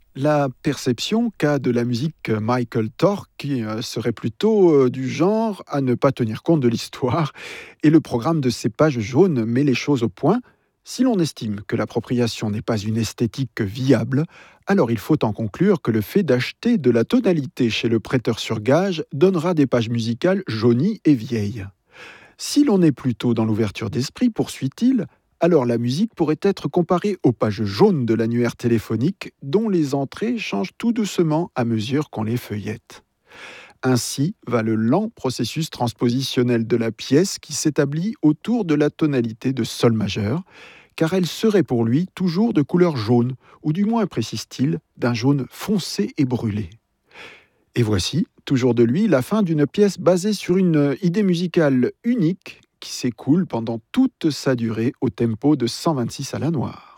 La perception qu'a de la musique Michael Tork qui serait plutôt du genre à ne pas tenir compte de l'histoire, et le programme de ces pages jaunes met les choses au point. Si l'on estime que l'appropriation n'est pas une esthétique viable, alors il faut en conclure que le fait d'acheter de la tonalité chez le prêteur sur gage donnera des pages musicales jaunies et vieilles. Si l'on est plutôt dans l'ouverture d'esprit, poursuit-il, alors la musique pourrait être comparée aux pages jaunes de l'annuaire téléphonique dont les entrées changent tout doucement à mesure qu'on les feuillette. Ainsi va le lent processus transpositionnel de la pièce qui s'établit autour de la tonalité de sol majeur, car elle serait pour lui toujours de couleur jaune, ou du moins, précise-t-il, d'un jaune foncé et brûlé. Et voici, toujours de lui, la fin d'une pièce basée sur une idée musicale unique qui s'écoule pendant toute sa durée au tempo de 126 à la noire.